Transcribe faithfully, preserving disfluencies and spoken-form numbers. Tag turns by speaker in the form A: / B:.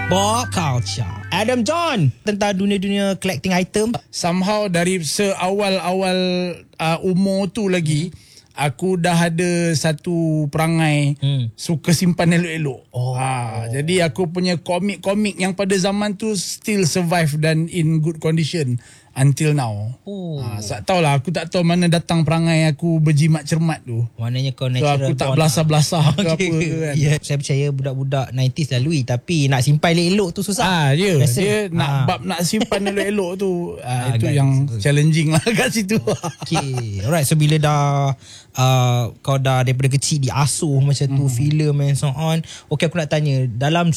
A: Pop culture. Adam John tentang dunia-dunia collecting item.
B: Somehow dari seawal-awal uh, umur tu lagi, aku dah ada satu perangai hmm. suka simpan elok-elok. Oh. Ha, jadi aku punya komik-komik yang pada zaman tu still survive dan in good condition until now. Oh. Ha, tak tahulah, aku tak tahu mana datang perangai aku berjimat cermat tu.
A: Maknanya kau
B: so,
A: natural.
B: aku tak belasah-belasah ke
A: okay.
B: apa ke kan.
A: Yeah. Saya percaya budak-budak sembilan puluhan lalui, tapi nak simpan elok-elok tu susah.
B: Ah, dia,
A: Rasa,
B: dia nak
A: ah.
B: bab nak simpan elok-elok tu. Ah,
A: ah,
B: itu
A: guys,
B: yang
A: betul.
B: challenging lah kat situ.
A: Okay. Alright, so bila dah uh, kau dah daripada kecil diasuh macam tu, hmm. filem and so on. Okay, aku nak tanya, dalam